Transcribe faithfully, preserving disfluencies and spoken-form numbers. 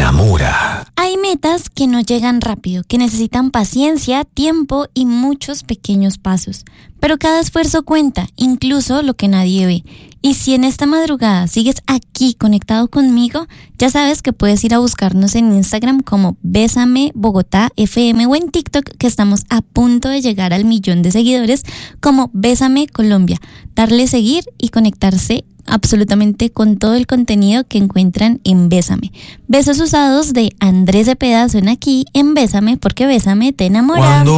enamora. Hay metas que no llegan rápido, que necesitan paciencia, tiempo y muchos pequeños pasos. Pero cada esfuerzo cuenta, incluso lo que nadie ve. Y si en esta madrugada sigues aquí conectado conmigo, ya sabes que puedes ir a buscarnos en Instagram como Bésame Bogotá F M o en TikTok, que estamos a punto de llegar al millón de seguidores, como Bésame Colombia. Darle seguir y conectarse absolutamente con todo el contenido que encuentran en Bésame. Besos usados de Andrés Cepeda suena aquí en Bésame, porque Bésame te enamora. Cuando